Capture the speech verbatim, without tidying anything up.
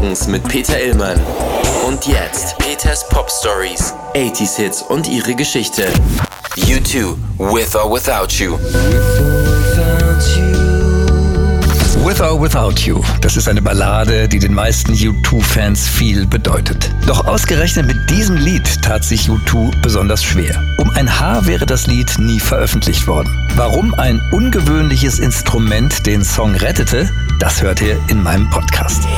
Morgens mit Peter Illmann. Und jetzt Peters Pop Stories, achtziger Hits und ihre Geschichte. U zwei, With or Without You. With or Without You, das ist eine Ballade, die den meisten U zwei Fans viel bedeutet. Doch ausgerechnet mit diesem Lied tat sich U zwei besonders schwer. Um ein Haar wäre das Lied nie veröffentlicht worden. Warum ein ungewöhnliches Instrument den Song rettete, das hört ihr in meinem Podcast.